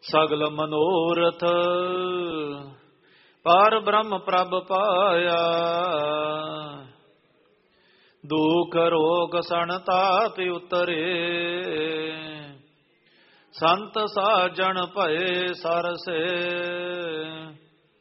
ਸਗਲ ਮਨੋਰਥ ਪਾਰ ਬ੍ਰਹਮ ਪ੍ਰਭ ਪਾਇਆ। ਦੁਖ ਰੋਗ ਸਣ ਤਾਪ ਉਤਰੇ ਸੰਤ ਸਾਜਣ ਭਏ ਸਰਸੇ।